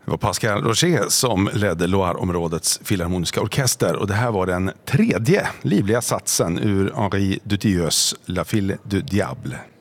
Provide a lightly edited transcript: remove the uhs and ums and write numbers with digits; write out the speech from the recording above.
Det var Pascal Roger som ledde Loire-områdets filharmoniska orkester och det här var den tredje livliga satsen ur Henri Dutilleuxs La Fille du Diable.